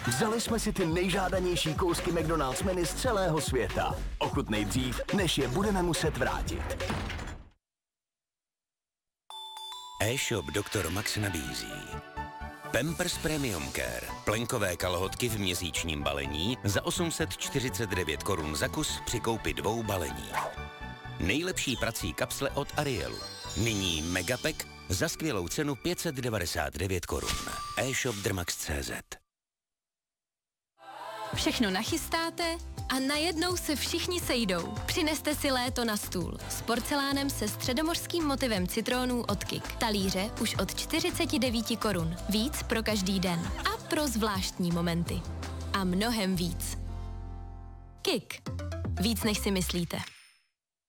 Vzali jsme si ty nejžádanější kousky McDonald's menu z celého světa. Ochutnej dřív, než je budeme muset vrátit. E-shop Dr. Max nabízí Pampers Premium Care. Plenkové kalhotky v měsíčním balení za 849 korun za kus při koupi 2 balení. Nejlepší prací kapsle od Arielu. Nyní Megapack za skvělou cenu 599 korun. E-shop Drmax.cz. Všechno nachystáte a najednou se všichni sejdou. Přineste si léto na stůl. S porcelánem se středomořským motivem citrónů od Kik. Talíře už od 49 korun. Víc pro každý den. A pro zvláštní momenty. A mnohem víc. Kik. Víc než si myslíte.